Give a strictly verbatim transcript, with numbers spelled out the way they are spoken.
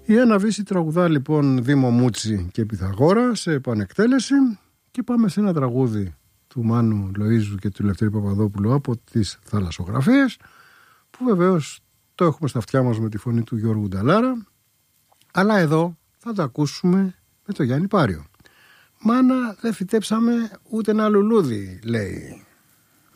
Η Άννα Βύση τραγουδά λοιπόν Δήμο Μούτσι και Πυθαγόρα σε επανεκτέλεση και πάμε σε ένα τραγούδι του Μάνου Λοΐζου και του Λευτέρη Παπαδόπουλου από τις Θαλασσογραφίες, που βεβαίως το έχουμε στα αυτιά μας με τη φωνή του Γιώργου Νταλάρα, αλλά εδώ θα το ακούσουμε με το Γιάννη Πάριο. «Μάνα, δεν φυτέψαμε ούτε ένα λουλούδι», λέει.